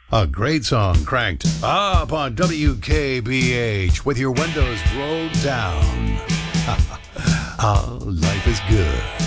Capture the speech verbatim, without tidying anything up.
A great song cranked up on W K B H with your windows rolled down. Ah, life is good.